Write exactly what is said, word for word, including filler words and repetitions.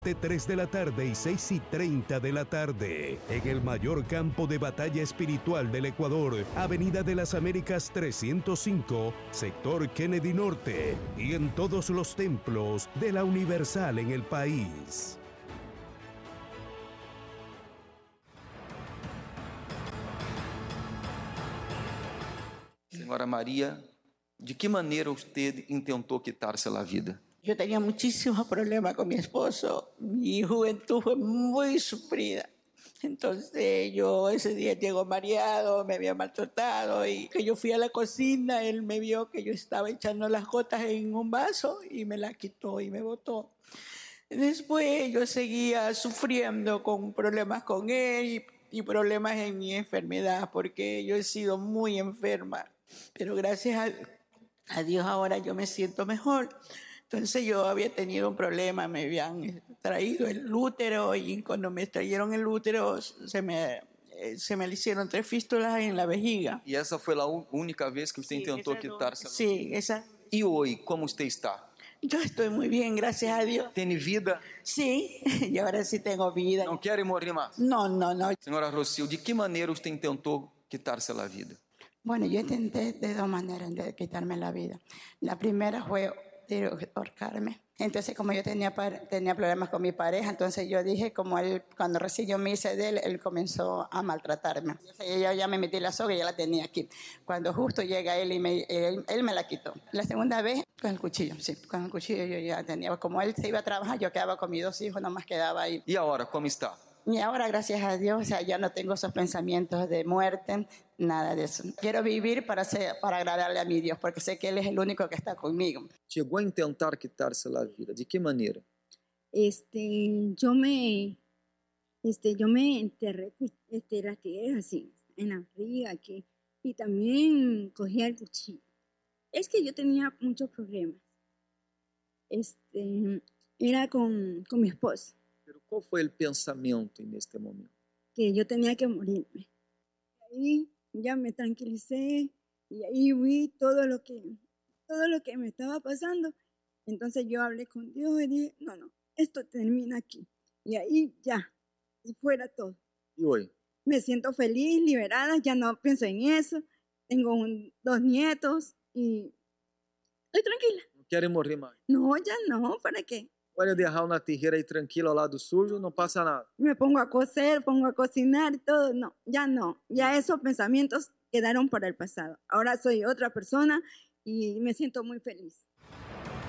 De tres de la tarde y seis y treinta de la tarde, en el mayor campo de batalla espiritual del Ecuador, Avenida de las Américas trescientos cinco, sector Kennedy Norte, y en todos los templos de la Universal en el país. Senhora Maria, de que maneira usted intentou quitar-se a vida? Yo tenía muchísimos problemas con mi esposo. Mi juventud fue muy sufrida. Entonces yo ese día llegó mareado, me había maltratado y que yo fui a la cocina, él me vio que yo estaba echando las gotas en un vaso y me la quitó y me botó. Después yo seguía sufriendo con problemas con él y, y problemas en mi enfermedad porque yo he sido muy enferma. Pero gracias a, a Dios ahora yo me siento mejor. Entonces yo había tenido un problema, me habían traído el útero y cuando me trajeron el útero se me, se me hicieron tres fístulas en la vejiga. E essa foi a única vez que você Sí, tentou esa quitar-se? Sí, esa. E hoje, como você está? Yo estoy muy bien, gracias a Dios. Tem vida? Sí, y ahora sí tengo vida. Não quer morrer mais? No, no, no. Senhora Rocio, de que maneira você tentou quitar-se a vida? Bueno, yo intenté de dos maneras de quitarme la vida. La primera fue de ahorcarme. Entonces, como yo tenía, tenía problemas con mi pareja, entonces yo dije, como él, cuando recién yo me hice de él, él comenzó a maltratarme. Entonces, yo ya me metí la soga y ya la tenía aquí. Cuando justo llega él y me, él, él me la quitó. La segunda vez, con el cuchillo, sí, con el cuchillo yo ya tenía. Como él se iba a trabajar, yo quedaba con mis dos hijos, nomás quedaba ahí. E agora, como está? Y ahora, gracias a Dios, o sea, ya no tengo esos pensamientos de muerte, nada de eso. Quiero vivir para, ser, para agradarle a mi Dios, porque sé que Él es el único que está conmigo. Chegou a intentar quitar-se a vida. ¿De qué manera? Este, yo me, este, yo me enterré este, las tijeras así, en la barriga aquí, y también cogía el cuchillo. Es que yo tenía muchos problemas. Este, era con, con mi esposo. Pero ¿cuál fue el pensamiento en este momento? Que yo tenía que morirme. Ahí ya me tranquilicé y ahí vi todo lo que, todo lo que me estaba pasando. Entonces yo hablé con Dios y dije, no, no, esto termina aquí. Y ahí ya, fuera todo. ¿Y hoy? Me siento feliz, liberada, ya no pienso en eso. Tengo un, dos nietos y estoy tranquila. ¿No quiere morir más? No, ya no, ¿para qué? Pode dejar una tijera ahí tranquila al lado suyo, no pasa nada. Me pongo a coser, pongo a cocinar y todo. No, ya no. Ya esos pensamientos quedaron para el pasado. Ahora soy otra persona y me siento muy feliz.